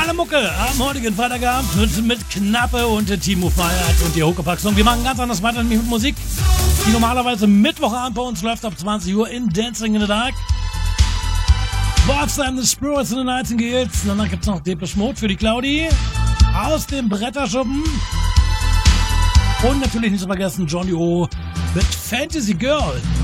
Normale Mucke am heutigen Freitagabend mit Knappe und Timo Feiert und die Huckepack-Song. Wir machen ganz anders weiter mit Musik, die normalerweise Mittwochabend bei uns läuft ab 20 Uhr in Dancing in the Dark. Bob's and the Spirits in the Nightingales. Und dann gibt's noch Depeche Mode für die Claudi aus dem Bretterschuppen. Und natürlich nicht zu vergessen Johnny O mit Fantasy Girl.